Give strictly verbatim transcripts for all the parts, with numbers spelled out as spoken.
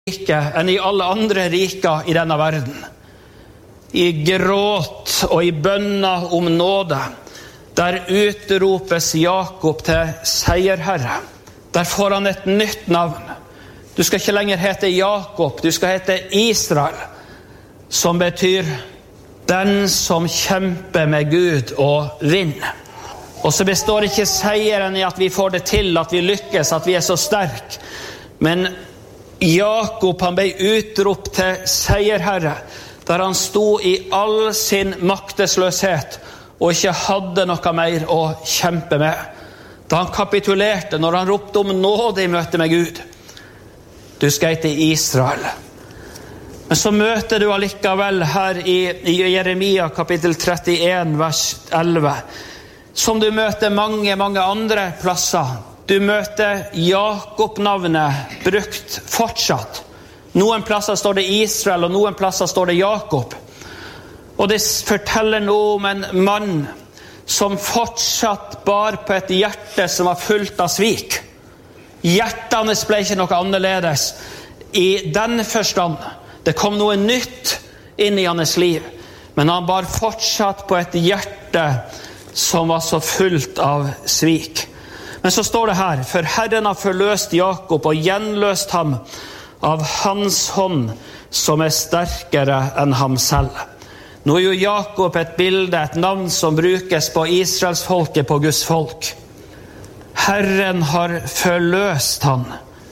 rike enn i alle andre riker i denne verden. I gråt og i bønner om nåde, der utropes Jakob til seierherre. Der får han et nytt navn. Du skal ikke lenger hete Jakob, du skal hete Israel, som betyr den som kjemper med Gud og vinner. Og så består ikke seieren i at vi får det til, at vi lykkes, at vi er så sterk. Men Jakob, han ble utropt til seierherre, der han sto i all sin maktesløshet og ikke hadde noe mer å kjempe med. Da han kapitulerte, når han ropte om nåde i møte med Gud. Du skal hete Israel. Men så møter du allikevel her i, i Jeremia kapittel trettien, vers elleve, som du møter mange, mange andre plasser. Du møter Jakob-navnet brukt fortsatt. Noen plasser står det Israel, og noen plasser står det Jakob. Og det forteller noe om en mann som fortsatt bar på et hjerte som var fullt av svik. Hjertet hans ble ikke noe annerledes i den forstand. Det kom noe nytt inn i hans liv, men han bar fortsatt på et hjerte som var så fullt av svik. Men så står det her, for Herren har forløst Jakob og gjenløst ham av hans hånd som er sterkere enn ham selv. Nå er jo Jakob et bilde, et navn som brukes på Israels folket, på Guds folk. Herren har forløst ham,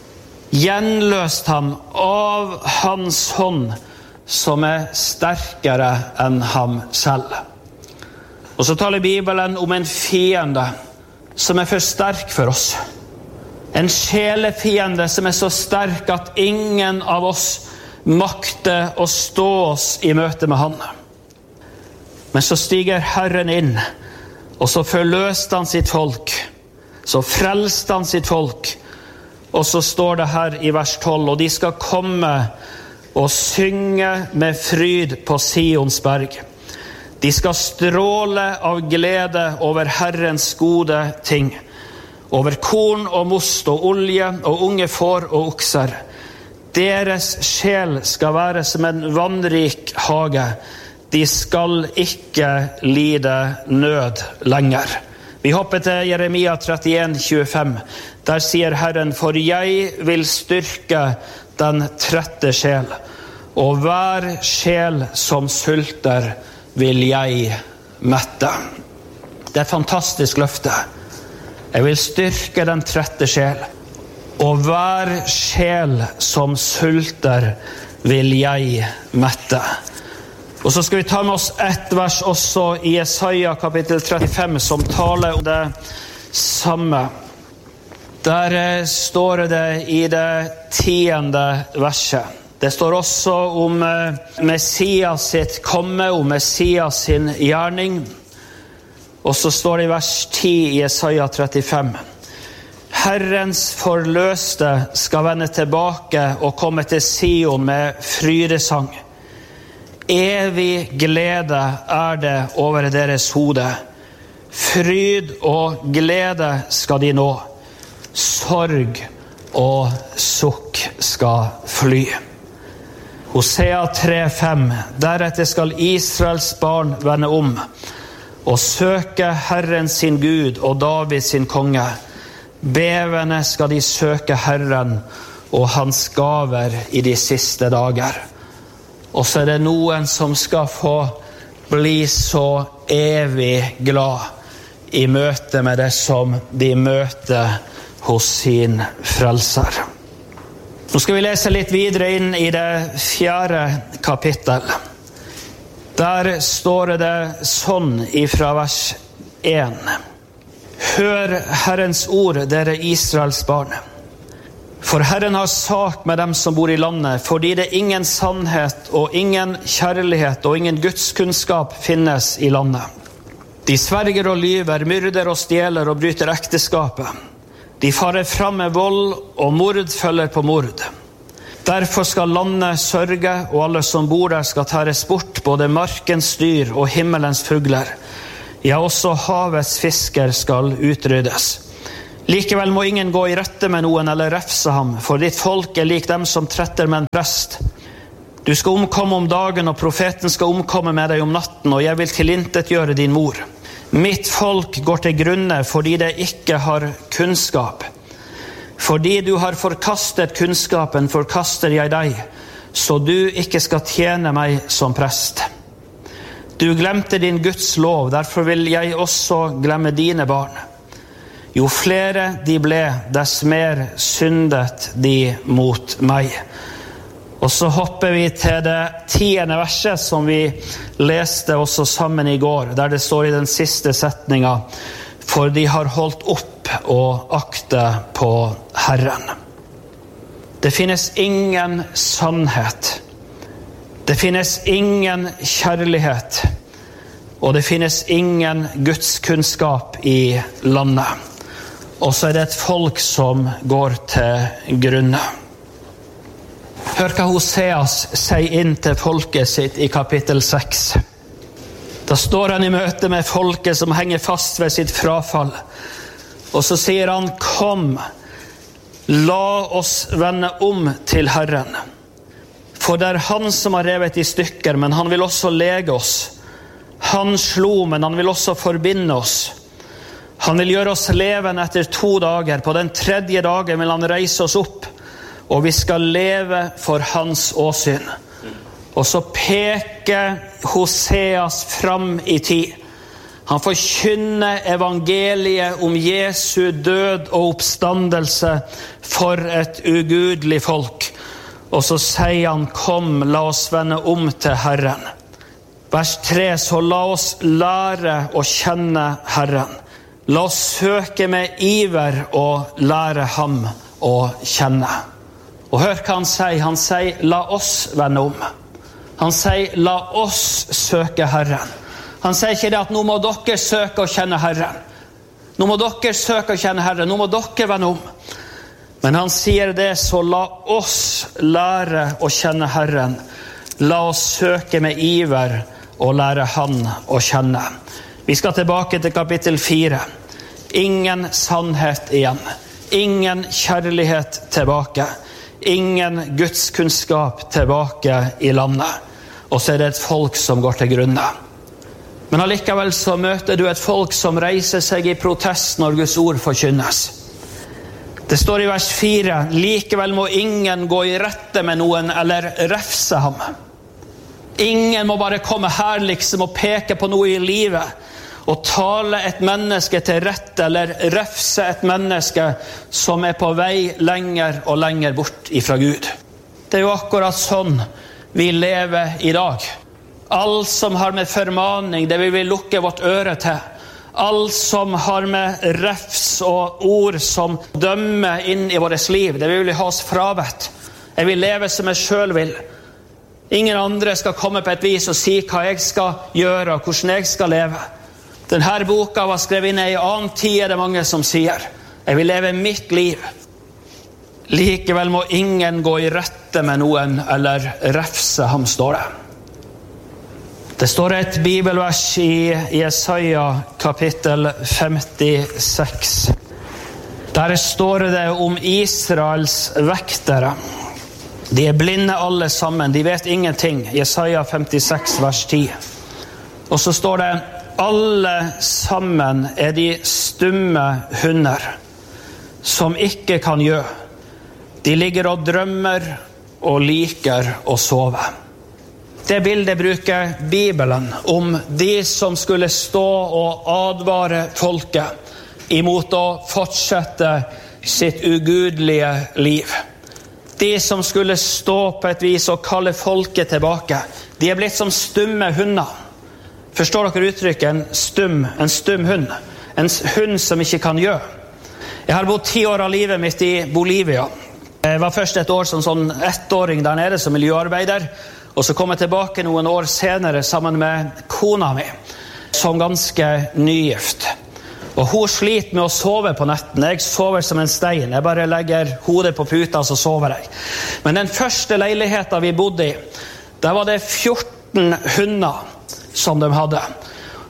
gjenløst ham av hans hånd som er sterkere enn ham selv. Og så taler Bibelen om en fiende som er for sterk for oss. En sjelefiende som er så sterk at ingen av oss makter å stå oss i møte med han. Men så stiger Herren inn, og så forløste han sitt folk. Så frelste han sitt folk. Og så står det her i vers tolv, og de skal komme og synge med fryd på Sions berg. De skal stråle av glede over Herrens gode ting, over korn og most og olje og unge får og okser. Deres sjel skal være som en vannrik hage. De skal ikke lide nød lenger. Vi hopper til Jeremia trettien tjuefem. Der sier Herren, for jeg vil styrke den trette sjel, og hver sjel som sulter vil jeg mette. Det er et fantastisk løfte. Jeg vil styrke den trette sjel, og hver sjel som sulter vil jeg mette. Og så skal vi ta med oss ett vers også i Jesaja kapittel trettifem, som taler om det samme. Der står det i det tiende verset. Det står også om Messias sitt komme, om Messias sin gjerning. Og så står det i vers ti i Jesaja trettifem. Herrens forløste skal vende tilbake og komme til Sion med frydesang. Evig glede er det over deres hode. Fryd og glede skal de nå. Sorg og sukk skal fly. Hosea tre fem. Deretter skal Israels barn vende om og søke Herren sin Gud og David sin konge. Bevende skal de søke Herren og hans gaver i de siste dager. Og så er det noen som skal få bli så evig glad i møte med det som de møter hos sin frelser. Nå skal vi lese litt videre inn i det fjerde kapittel. Der står det sånn ifra vers én. Hør Herrens ord, dere Israels barn. For Herren har sak med dem som bor i landet, fordi det ingen sannhet og ingen kjærlighet og ingen gudskunnskap finnes i landet. De sverger og lyver, myrder og stjeler og bryter ekteskapet. De farer fram med vold, og mord følger på mord. Derfor skal landet sørge, og alle som bor der skal tæres bort, både markens dyr og himmelens fugler. Ja, også havets fisker skal utryddes. Likevel må ingen gå i rette med noen eller refse ham, for ditt folk er lik dem som tretter med en prest. Du skal omkomme om dagen, og profeten skal omkomme med deg om natten, og jeg vil tilintetgjøre din mor. Mitt folk går til grunne fordi det ikke har kunnskap. Fordi du har forkastet kunnskapen, forkaster jeg deg, så du ikke skal tjene meg som prest. Du glemte din Guds lov, derfor vil jeg også glemme dine barn. Jo flere de ble, dess mer syndet de mot meg. Og så hopper vi til det tiende verset som vi leste også sammen i går, der det står i den siste setningen, for de har holdt opp og akte på Herren. Det finnes ingen sannhet. Det finnes ingen kjærlighet. Og det finnes ingen Guds kunnskap i landet. Og så er det et folk som går til grunne. Hør hva Hoseas sier inn til folket sitt i kapittel seks. Da står han i møte med folket som henger fast ved sitt frafall. Og så sier han, kom, la oss vende om til Herren. For det er han som har revet i stykker, men han vil også lege oss. Han slo, men han vil også forbinde oss. Han vil gjøre oss levende etter to dager. På den tredje dagen vil han reise oss opp, og vi skal leve for hans åsyn. Og så peker Hoseas fram i tid. Han forkynner evangeliet om Jesu død og oppstandelse for et ugudelig folk. Og så sier han, kom, la oss vende om til Herren. Vers tre, så la oss lære å kjenne Herren. La oss søke med iver og lære ham å kjenne. Og hør hva han sier. Han sier, la oss vende om. Han sier, la oss søke Herren. Han sier ikke det at nå må dere søke å kjenne Herren. Nå må dere søke å kjenne Herren. Nå må dere vende om. Men han sier det, så la oss lære å kjenne Herren. La oss søke med iver og lære han å kjenne. Vi skal tilbake til kapittel fire. Ingen sannhet igjen. Ingen kjærlighet tilbake. Ingen Guds kunnskap tilbake i landet. Og så er det et folk som går til grunne. Men allikevel så møter du et folk som reiser seg i protest når Guds ord forkynnes. Det står i vers fire, likevel må ingen gå i rette med noen eller refse ham. Ingen må bare komme her liksom og peke på noe i livet og tale et menneske til rette eller refse et menneske som er på vei lenger og lenger bort ifra Gud. Det er jo akkurat sånn vi lever i dag. Alt som har med formaning, det vil vi lukke vårt øre til. Alt som har med refs og ord som dømmer inn i vårt liv, det vil vi ha oss frabedt. Jeg vil leve som jeg selv vil. Ingen andre skal komme på et vis og si hva jeg skal gjøre og hvordan jeg skal leve. Denne boka var skrevet inn i en annen tid, er det mange som sier. Jeg vil leve mitt liv. Likevel må ingen gå i rette med noen eller refse ham, står det. Det står et bibelvers i Jesaja kapittel femtiseks. Der står det om Israels vektere. De er blinde alle sammen, de vet ingenting. Jesaja femtiseks vers ti. Og så står det, alle sammen er de stumme hunder, som ikke kan gjø. De ligger og drømmer og liker å sove. Det bildet bruker Bibelen om de som skulle stå og advare folket imot å fortsette sitt ugudelige liv. De som skulle stå på et vis og kalle folket tilbake. De er blitt som stumme hunder. Forstår dere uttrykket? En stum, en stum hund. En hund som ikke kan gjøre. Jeg har bodd ti år av livet mitt i Bolivia. Jeg var først et år som sånn ettåring der nede som miljøarbeider. Og så kom jeg tilbake noen år senere sammen med kona mi, som ganske nygift. Og hun sliter med å sove på netten. Jeg sover som en stein. Jeg bare legger hodet på puta, så sover jeg. Men den første leiligheten vi bodde i, der var det fjorten hunder som de hadde.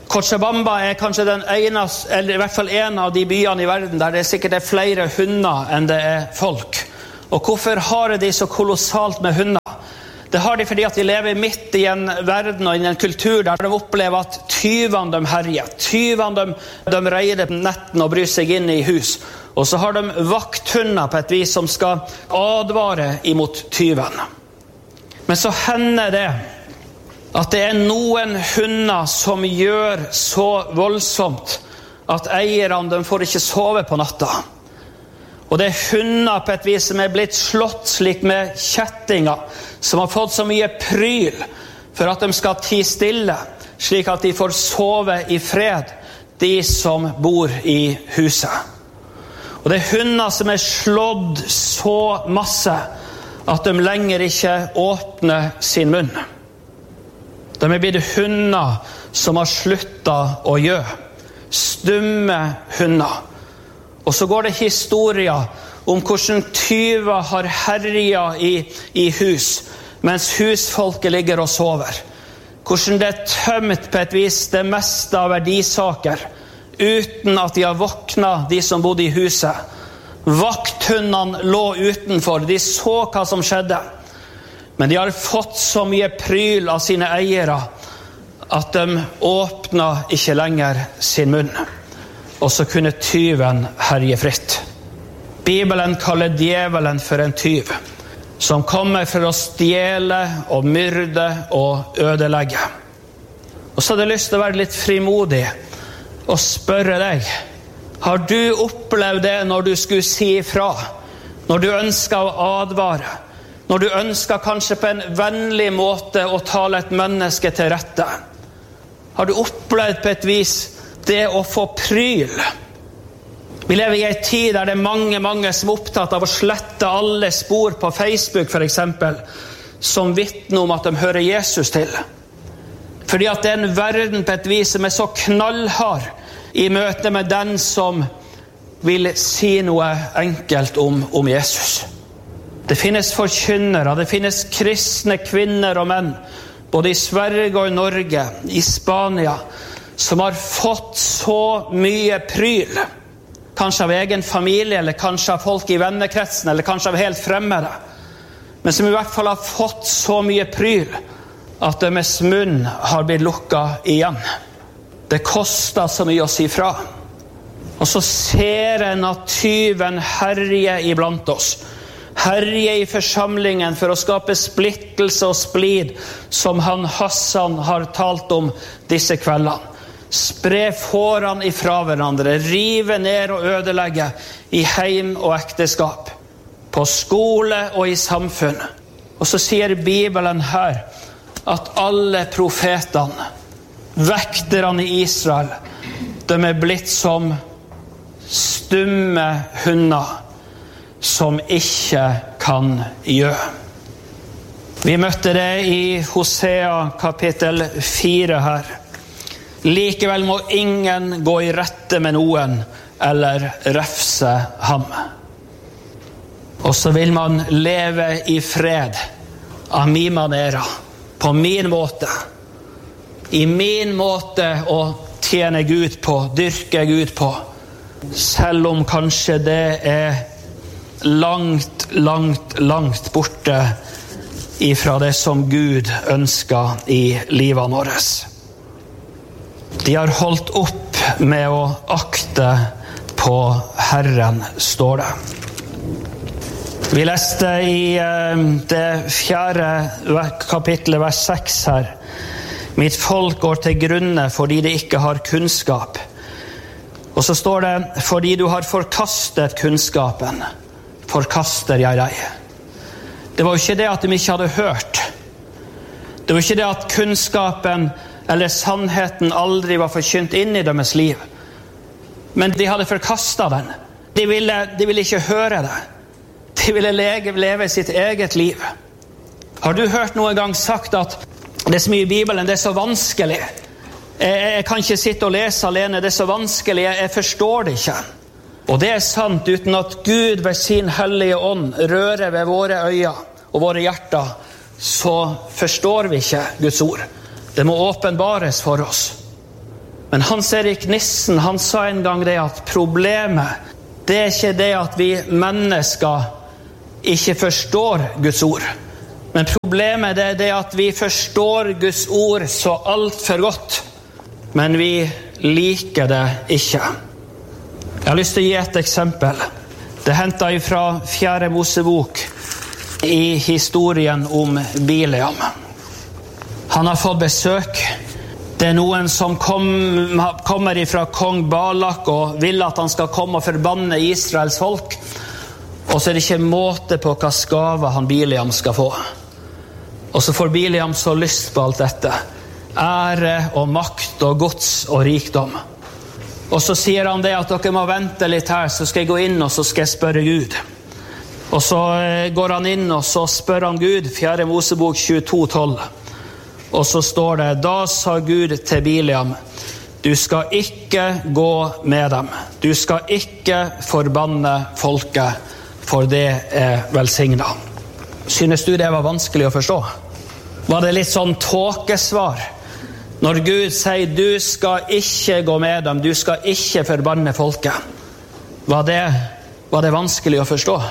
Cochabamba er kanskje den eneste, eller i hvert fall en av de byene i verden der det sikkert er flere hunder enn det er folk. Og hvorfor har de så kolossalt med hunder? Det har de fordi at de lever midt i en verden og i en kultur der de opplever at tyvene de herjer. Tyvene de, de reider netten og bryr seg inn i hus. Og så har de vakthunder på et vis som skal advare imot tyven. Men så hender det at det er noen hunder som gjør så voldsomt at eierne de får ikke sove på natta. Og det er hunder på et vis som er blitt slått slik med kjettinger, som har fått så mye pryl for at de skal tie stille, slik at de får sove i fred, de som bor i huset. Og det er hunder som er slått så masse at de lenger ikke åpner sin munn. De er blitt hunder som har sluttet å gjø. Stumme hunder. Og så går det historier om hvordan tyver har herjet i, i hus, mens husfolket ligger og sover. Hvordan det er tømt på et vis det meste av verdisaker, uten at de har våknet, de som bodde i huset. Vakthundene lå utenfor, de så hva som skjedde. Men de har fått så mye pryl av sine eiere at de åpnet ikke lenger sin munn. Og så kunne tyven herje fritt. Bibelen kaller djevelen for en tyv, som kommer for å stjele og myrde og ødelegge. Og så hadde jeg lyst til å være litt frimodig og spørre deg, har du opplevd det når du skulle si ifra? Når du ønsket å advare? Når du ønsket kanskje på en vennlig måte å tale et menneske til rette? Har du opplevd på et vis det å få pryl? Vi lever i en tid der det er mange, mange som er opptatt av å slette alle spor på Facebook for eksempel, som vittner om at de hører Jesus til. Fordi at det er en verden på et vis som er så knallhard i møte med den som vil si noe enkelt om, om Jesus. Det finnes forkynnere, det finnes kristne kvinner og menn, både i Sverige og i Norge, i Spania, som har fått så mye pryl, kanskje av egen familie, eller kanskje av folk i vennekretsen, eller kanskje av helt fremmede, men som i hvert fall har fått så mye pryl, at deres munn har blitt lukket igjen. Det koster så mye å si fra. Og så ser en at tyven herjer iblant oss, herjer i forsamlingen for å skape splittelse og splid, som han Hassan har talt om disse kveldene. Spre fårene ifra hverandre, rive ned og ødelegge i heim og ekteskap, på skole og i samfunn. Og så sier Bibelen her at alle profetene, vekterne i Israel, de er blitt som stumme hunder som ikke kan gjø. Vi møtte det i Hosea kapittel fire her. Likevel må ingen gå i rette med noen eller refse ham. Og så vil man leve i fred av min manera, på min måte, i min måte å tjene Gud på, dyrke Gud på, selv om kanskje det er langt, langt, langt borte ifra det som Gud ønsker i livet vårt. De har holdt opp med å akte på Herren, står det. Vi leste i det fjerde kapittelet, vers seks her. Mitt folk går til grunne fordi de ikke har kunnskap. Og så står det, fordi du har forkastet kunnskapen, forkaster jeg deg. Det var jo ikke det at de ikke hadde hørt. Det var ikke det at kunnskapen eller sannheten aldri var forkynt inn i deres liv. Men de hadde forkastet den. De ville, de ville ikke høre det. De ville leve, leve sitt eget liv. Har du hørt noen gang sagt at det er så mye i Bibelen, det er så vanskelig. Jeg, jeg kan ikke sitte og lese alene, det er så vanskelig, jeg, jeg forstår det ikke. Og det er sant, uten at Gud ved sin hellige ånd rører ved våre øyne og våre hjerter, så forstår vi ikke Guds ord. Det må åpenbares for oss. Men Hans Erik Nissen, han sa en gang det at problemet, det er ikke det at vi mennesker ikke forstår Guds ord. Men problemet det er det at vi forstår Guds ord så alt for godt, men vi liker det ikke. Jeg har lyst til å gi et eksempel. Det hentet fra fjerde Mosebok i historien om Bileam. Han har fått besøk. Det er noen som kom, kommer fra kong Balak og vil at han skal komme og forbanne Israels folk. Og så er det ikke måte på hva skave han Bileam skal få. Og så får Bileam så lyst på alt dette. Ære og makt og gods og rikdom. Og så sier han det at dere må vente litt her, så skal jeg gå inn og så skal jeg spørre Gud. Og så går han inn og så spør han Gud, fjerde Mosebok tjueto tolv. Og så står det, da sa Gud til Bileam, du skal ikke gå med dem. Du skal ikke forbanne folket, for det er velsignet. Synes du det var vanskelig å forstå? Var det litt sånn tåkesvar? Når Gud sier, du skal ikke gå med dem, du skal ikke forbanne folket. Var det, var det vanskelig å forstå?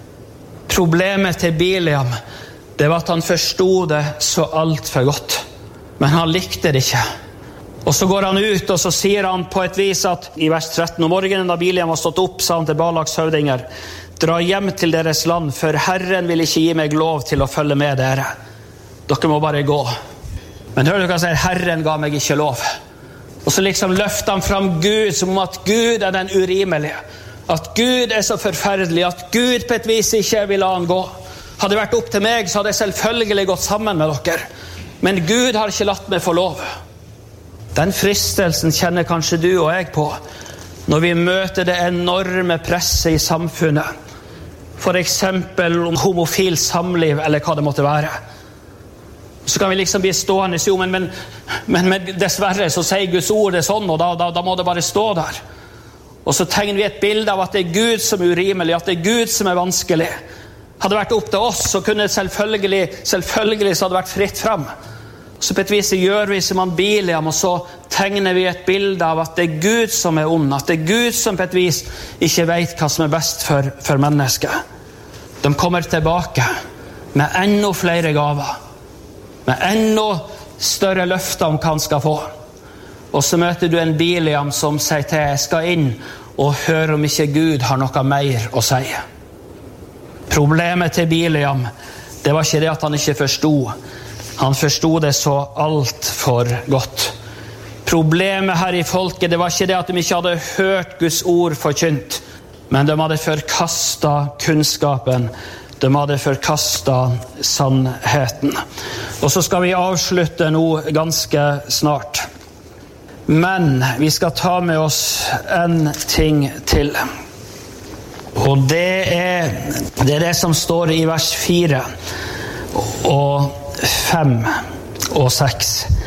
Problemet til Bileam, det var at han forstod det så alt for godt. Men han likte det ikke. Og så går han ut, og så sier han på et vis at i vers tretten, om morgenen da Bileam har stått opp, sa han til Balaks høvdinger, dra hjem til deres land, for Herren vil ikke gi meg lov til å følge med dere. Dere må bare gå. Men hører dere sier, Herren ga meg ikke lov. Og så liksom løfter han fram Gud, som om at Gud er den urimelige. At Gud er så forferdelig, at Gud på et vis ikke vil la han gå. Hadde det vært opp til meg, så hadde jeg selvfølgelig gått sammen med dere. Men Gud har ikke latt meg få lov. Den fristelsen kjenner kanskje du og jeg på, når vi møter det enorme presset i samfunnet. For eksempel om homofil samliv, eller hva det måtte være. Så kan vi liksom bli stående, jo, men, men, men, men dessverre så sier Guds ord det sånn, og da, da, da må det bare stå der. Og så tegner vi et bilde av at det er Gud som er urimelig, at det er Gud som er vanskelig. Hadde det vært opp til oss, så kunne det selvfølgelig, selvfølgelig så hadde det vært fritt frem. Så på et vis gjør vi som han Bileam, og så tegner vi et bilde av at det er Gud som er ond, at det er Gud som på et vis ikke vet hva som er best for, for mennesket. De kommer tilbake med enda flere gaver, med enda større løfter om hva han skal få. Og så møter du en Bileam som sier til, jeg skal inn og høre om ikke Gud har noe mer å si. Problemet til Bileam, det var ikke det at han ikke forstod. Han forstod det så alt for godt. Problemet her i folket, det var ikke det at de ikke hadde hørt Guds ord forkynt, men de hadde forkastet kunnskapen. De hadde forkastet sannheten. Og så skal vi avslutte nå ganske snart. Men vi skal ta med oss en ting til. Og det er, det er det som står i vers fire og fem og seks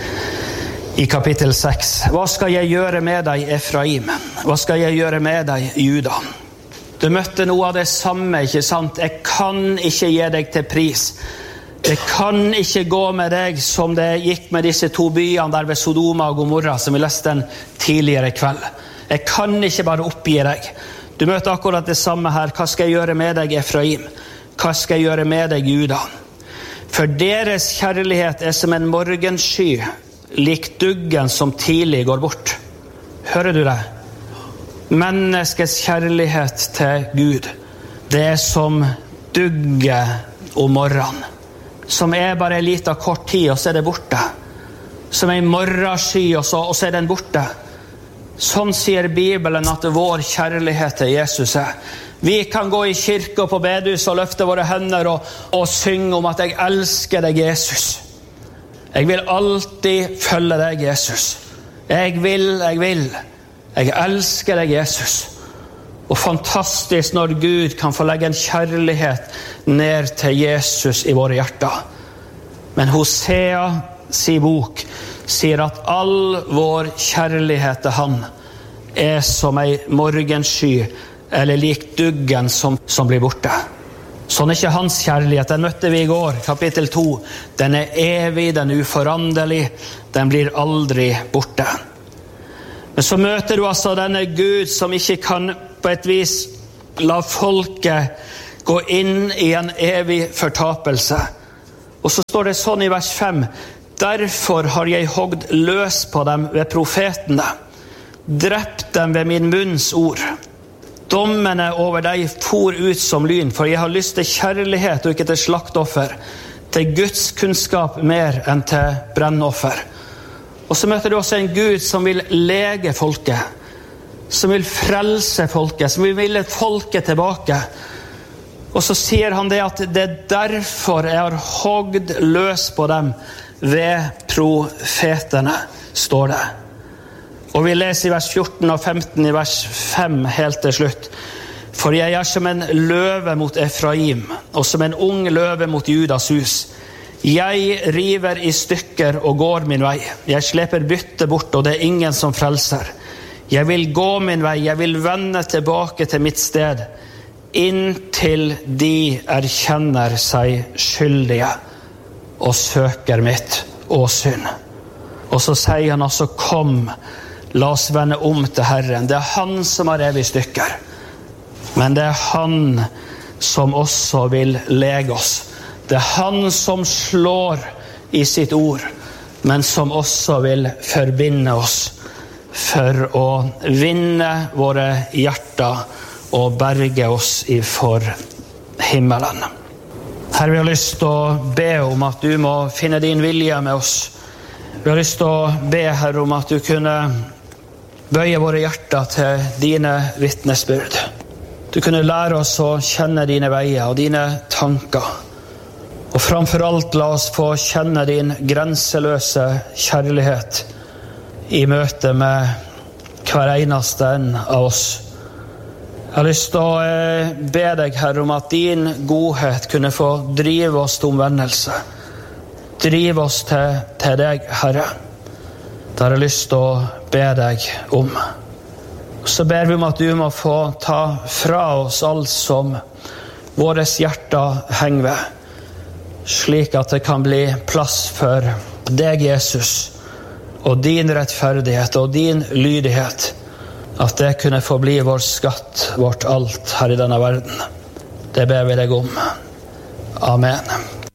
i kapittel seks. Hva skal jeg gjøre med deg, Efraim? Hva skal jeg gjøre med deg, Juda? Du møtte noe av det samme, ikke sant? Jeg kan ikke gi deg til pris. Jeg kan ikke gå med deg som det gikk med disse to byene der ved Sodoma og Gomorra, som vi leste en tidligere kveld. Jeg kan ikke bare oppgi deg. Du møter akkurat det samme her. Hva skal jeg gjøre med deg, Efraim? Hva skal jeg gjøre med deg, Juda? For deres kjærlighet er som en morgensky, lik duggen som tidlig går bort. Hører du det? Menneskets kjærlighet til Gud, det er som dugge om morgenen, som er bare en liten kort tid, og så er det borte. Som en morgensky, og så, og så er den borte. Sånn sier Bibelen at vår kjærlighet til Jesus er. Vi kan gå i kirke og på bedehus og løfte våre hender og, og synge om at jeg elsker deg, Jesus. Jeg vil alltid følge deg, Jesus. Jeg vil, jeg vil. Jeg elsker deg, Jesus. Og fantastisk når Gud kan få legge en kjærlighet ned til Jesus i våre hjerter. Men Hosea sin bok sier at all vår kjærlighet til han er som en morgensky, eller lik duggen som, som blir borte. Sånn er ikke hans kjærlighet. Den møtte vi i går, kapittel to. Den er evig, den er uforanderlig, den blir aldri borte. Men så møter du altså denne Gud som ikke kan på et vis la folket gå inn i en evig fortapelse. Og så står det sånn i vers fem: derfor har jeg hogd løs på dem ved profetene, drept dem ved min munns ord. Dommene over deg for ut som lyn, for jeg har lyst til kjærlighet og ikke til slaktoffer, til Guds kunnskap mer enn til brennoffer. Og så møter du også en Gud som vil lege folket, som vil frelse folket, som vil ville folket tilbake. Og så sier han det at det er derfor jeg har hogd løs på dem ved profetene, står det. Og vi leser i vers fjorten og femten i vers fem helt til slutt. For jeg er som en løve mot Efraim, og som en ung løve mot Judas hus. Jeg river i stykker og går min vei. Jeg sleper bytte bort, og det er ingen som frelser. Jeg vil gå min vei, jeg vil vende tilbake til mitt sted, inntil de erkjenner seg skyldige og søker mitt åsyn. Og så sier han altså, kom, la oss vende om til Herren. Det er han som har revet i stykker, men det er han som også vil lege oss. Det er han som slår i sitt ord, men som også vil forbinde oss for å vinne våre hjerter og berge oss ifør himmelen. Herre, vi har lyst til å be om at du må finne din vilje med oss. Vi har lyst til å be, Herre, om at du kunne bøye våre hjerter til dine vittnesbyrd. Du kunne lære oss å kjenne dine veier og dine tanker. Og framfor alt la oss få kjenne din grenseløse kjærlighet i møte med hver eneste en av oss. Jeg har lyst til å be deg, Herre, om at din godhet kunne få drive oss til omvendelse. Drive oss til, til deg, Herre. Det har jeg lyst til å be deg om. Så ber vi om at du må få ta fra oss alt som våres hjerter henger ved, slik at det kan bli plass for deg, Jesus, og din rettferdighet og din lydighet, at det kunne få bli vår skatt, vårt alt her i denne verden. Det ber vi deg om. Amen.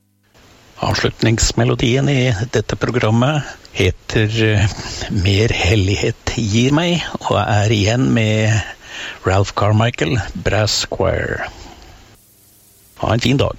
Avslutningsmelodien i dette programmet heter Mer hellighet gir meg, og er igjen med Ralph Carmichael Brass Choir. Ha en fin dag.